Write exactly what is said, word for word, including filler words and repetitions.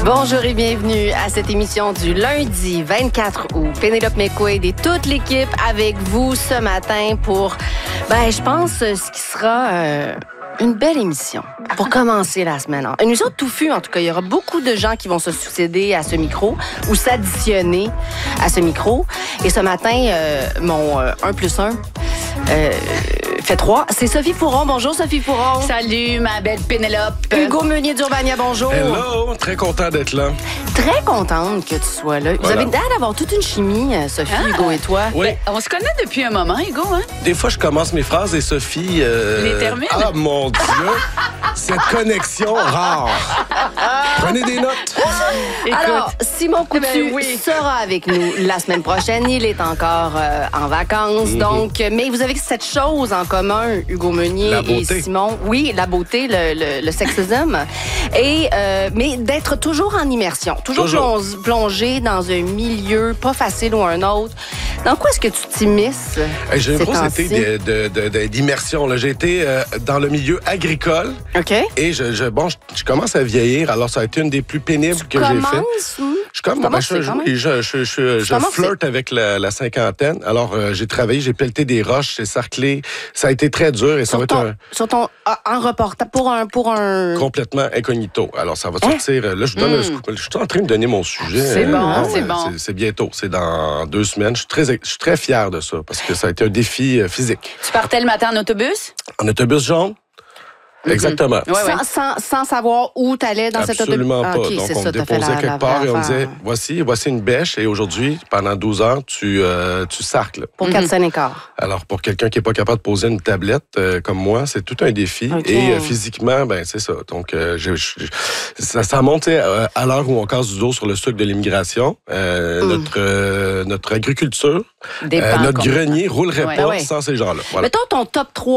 Bonjour et bienvenue à cette émission du lundi vingt-quatre août. Pénélope McQuaid et toute l'équipe avec vous ce matin pour, ben, je pense, ce qui sera euh, une belle émission pour commencer la semaine. Une émission touffue, en tout cas. Il y aura beaucoup de gens qui vont se succéder à ce micro ou s'additionner à ce micro. Et ce matin, euh, mon euh, un plus un... Euh, fait trois. C'est Sophie Fouron. Bonjour, Sophie Fouron. Salut, ma belle Pénélope. Hugo Meunier d'Urbania, bonjour. Hello, très content d'être là. Très contente que tu sois là. Voilà. Vous avez l'air d'avoir toute une chimie, Sophie, Ah. Hugo et toi. Oui. Ben, on se connaît depuis un moment, Hugo, hein? Des fois, je commence mes phrases et Sophie... Euh... Les termine. Ah, mon Dieu! Cette connexion rare. Prenez des notes. Alors, Simon Coutu Ben oui. sera avec nous la semaine prochaine. Il est encore euh, en vacances, Mm-hmm. donc. Mais vous avez cette chose en commun, Hugo Meunier La et beauté. Simon. Oui, la beauté, le, le, le sexisme. Et, euh, mais d'être toujours en immersion, toujours, Toujours. plong- plongé dans un milieu pas facile ou un autre. Dans quoi est-ce que tu t'immisces? Hey, J'ai un ces gros temps-ci? été de- de- de- d'immersion. là. J'ai été euh, dans le milieu agricole OK. et je, je, bon, je, je commence à vieillir. Alors, ça a été une des plus pénibles que j'ai fait. Commence où? Je, comme, Comment ben, je, c'est, je, quand même? oui, je, je, je, je Comment flirte avec la, la cinquantaine. Alors, euh, j'ai travaillé, j'ai pelleté des roches, j'ai sarclé. Ça a été très dur et ça Sur va être ton, un, sur ton ah, en reportage pour un pour un complètement incognito. Alors, ça va Hein? sortir. Là, je vous donne un Mm. scoop. Je suis en train de donner mon sujet. C'est Euh, bon, ouais, c'est bon. C'est, c'est bientôt. C'est dans deux semaines. Je suis très, je suis très fier de ça parce que ça a été un défi euh, physique. Tu partais le matin en autobus? En autobus jaune? Exactement. Ouais, ouais. sans, sans, sans savoir où tu allais dans cette autobus. Absolument Ah, pas. OK, Donc, c'est on ça, me t'as fait déposait la- quelque la part vraie et on affaire. disait, voici, voici une bêche et aujourd'hui, pendant douze heures, tu, euh, tu sarcles. Pour quatre cents et quart. Alors, pour quelqu'un qui n'est pas capable de poser une tablette euh, comme moi, c'est tout un défi. OK. Et euh, physiquement, ben c'est ça. Donc, euh, je, je- ça, ça monte tu sais, euh, à l'heure où on casse du dos sur le sucre de l'immigration. Euh, Mm. notre, euh, notre agriculture, Dépend, euh, notre comme- grenier roulerait Ouais. pas Ben ouais. sans ces gens-là. Voilà. Mettons ton top trois